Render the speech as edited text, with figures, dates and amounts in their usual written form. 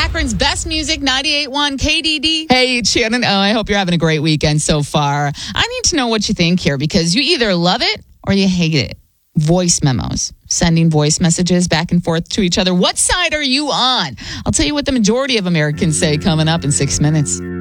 Akron's best music, 98.1 KDD. Hey, Shannon. Oh, I hope you're having a great weekend so far. I need to know what you think here because you either love it or you hate it. Voice memos, sending voice messages back and forth to each other. What side are you on? I'll tell you what the majority of Americans say coming up in 6 minutes.